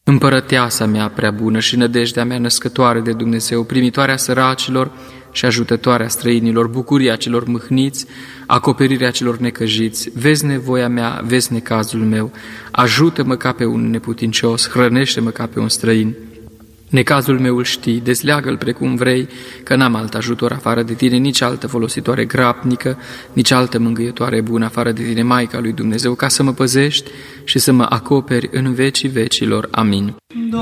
Împărăteasa mea prea bună și nădejdea mea născătoare de Dumnezeu, primitoarea săracilor și ajutătoarea străinilor, bucuria celor mâhniți, acoperirea celor necăjiți, vezi nevoia mea, vezi necazul meu, ajută-mă ca pe un neputincios, hrănește-mă ca pe un străin. Necazul meu îl știi, desleagă-l precum vrei, că n-am alt ajutor afară de tine, nici altă folositoare grabnică, nici altă mângâietoare bună afară de tine, Maica lui Dumnezeu, ca să mă păzești și să mă acoperi în vecii vecilor. Amin.